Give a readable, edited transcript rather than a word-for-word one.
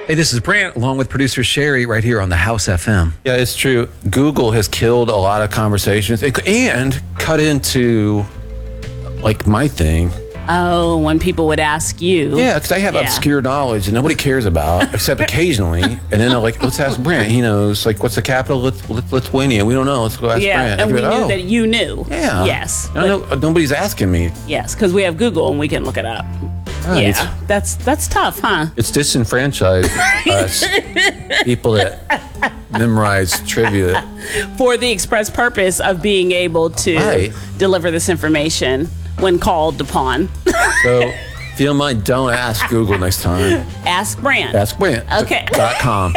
Hey, this is Brant, along with producer Sherry, right here on the House FM. Yeah, it's true. Google has killed a lot of conversations and cut into, like, my thing. Oh, when people would ask you. Yeah, because I have obscure knowledge that nobody cares about, except occasionally. And then they're like, let's ask Brant. He knows, like, what's the capital of Lithuania? We don't know. Let's go ask Brant. And we like, knew that you knew. Yeah. Yes. Nobody's asking me. Yes, because we have Google and we can look it up. Right. Yeah, that's tough, huh? It's disenfranchised us, people that memorize trivia. For the express purpose of being able to deliver this information when called upon. So, if you don't mind, don't ask Google next time. Ask Brant. Ask Brant. Okay. .com.